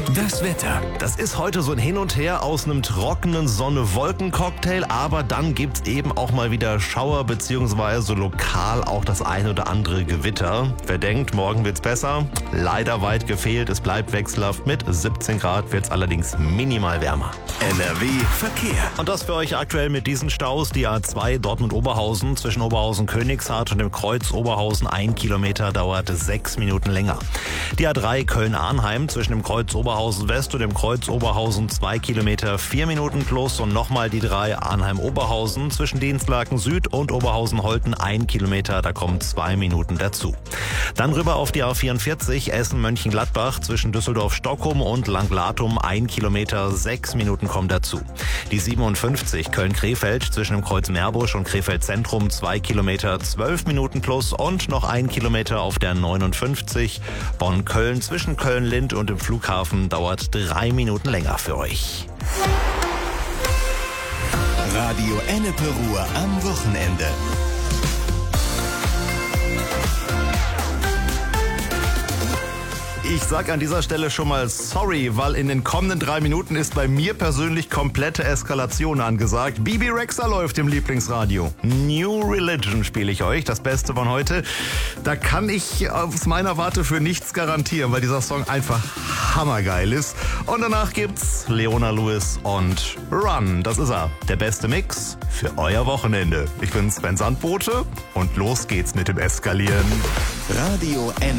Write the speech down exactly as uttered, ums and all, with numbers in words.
Das Wetter. Das ist heute so ein Hin und Her aus einem trockenen Sonne-Wolken-Cocktail, aber dann gibt's eben auch mal wieder Schauer beziehungsweise lokal auch das ein oder andere Gewitter. Wer denkt, morgen wird's besser? Leider weit gefehlt. Es bleibt wechselhaft. Mit siebzehn Grad wird's allerdings minimal wärmer. N R W Verkehr. Und das für euch aktuell mit diesen Staus. Die A zwei Dortmund-Oberhausen zwischen Oberhausen-Königshardt und dem Kreuz Oberhausen. Ein Kilometer dauert sechs Minuten länger. Die A drei Köln-Arnheim zwischen dem Kreuz Oberhausen West und dem Kreuz Oberhausen zwei Kilometer, vier Minuten plus. Und nochmal die drei Arnheim-Oberhausen zwischen Dienstlaken Süd und Oberhausen-Holten ein Kilometer. Da kommen zwei Minuten dazu. Dann rüber auf die A vierundvierzig Essen-Mönchengladbach zwischen Düsseldorf-Stockholm und Langlatum ein Kilometer, sechs Minuten kommen dazu. Die siebenundfünfzig Köln-Krefeld zwischen dem Kreuz Meerbusch und Krefeld Zentrum zwei Kilometer, zwölf Minuten plus. Und noch ein Kilometer auf der neunundfünfzig Bonn-Köln zwischen Köln-Lind und dem Flughafen dauert drei Minuten länger für euch. Radio Ennepe Ruhr am Wochenende. Ich sag an dieser Stelle schon mal sorry, weil in den kommenden drei Minuten ist bei mir persönlich komplette Eskalation angesagt. Bibi Rexha läuft im Lieblingsradio. New Religion spiele ich euch, das Beste von heute. Da kann ich aus meiner Warte für nichts garantieren, weil dieser Song einfach hammergeil ist. Und danach gibt's Leona Lewis und Run. Das ist er, der beste Mix für euer Wochenende. Ich bin Sven Sandbote und los geht's mit dem Eskalieren. Radio Ennepe.